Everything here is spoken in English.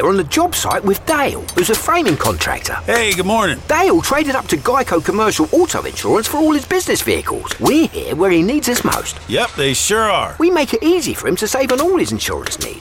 here on the job site with Dale, who's a framing contractor. Hey, good morning. Dale traded up to Geico Commercial Auto Insurance for all his business vehicles. We're here where he needs us most. Yep, they sure are. We make it easy for him to save on all his insurance needs.